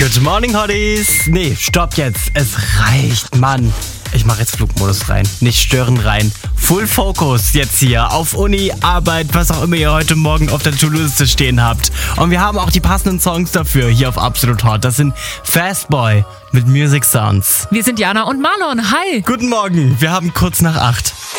Good morning, Hotties. Nee, stopp jetzt. Es reicht, Mann. Ich mache jetzt Flugmodus rein. Nicht stören rein. Full Focus jetzt hier auf Uni, Arbeit, was auch immer ihr heute Morgen auf der To-Do-Liste stehen habt. Und wir haben auch die passenden Songs dafür hier auf Absolut Hot. Das sind Fastboy mit Music Sounds. Wir sind Jana und Marlon. Hi. Guten Morgen. Wir haben kurz nach 8.